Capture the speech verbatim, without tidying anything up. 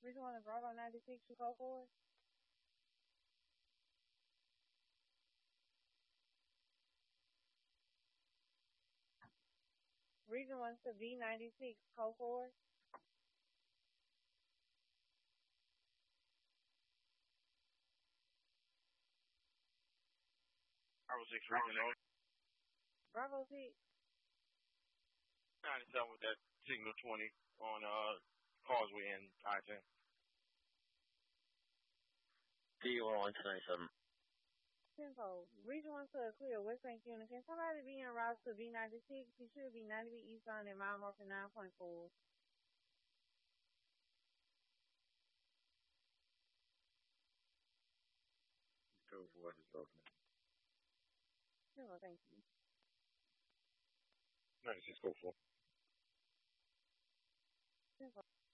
Region one is Bravo ninety-six, you call forward. Region one to B ninety-six, call forward. Bravo six, Region eight. Bravo six. ninety-seven with that signal twenty on uh Causeway and I ten. D one to ninety-seven. Tempo. Region one to a clear West Bank unit. Can somebody be en route to B ninety-six? He should be ninety feet eastbound and mile marker nine point four. Go for what is open. Tempo, thank you. ninety-six, go for. Tempo.